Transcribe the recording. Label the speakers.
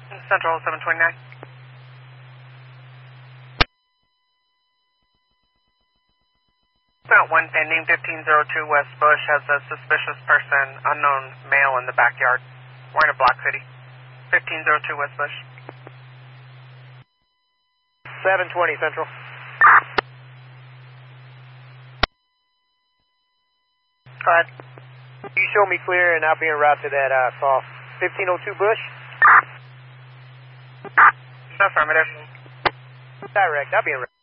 Speaker 1: Central 729. About 1 pending, 1502 West Bush has a suspicious person, unknown male in the backyard. We're in a block city. 1502 West Bush.
Speaker 2: 720 Central.
Speaker 1: Go ahead.
Speaker 2: You show me clear and I'll be en route to that soft 1502 Bush?
Speaker 1: Affirmative.
Speaker 2: Direct, I'll be en route.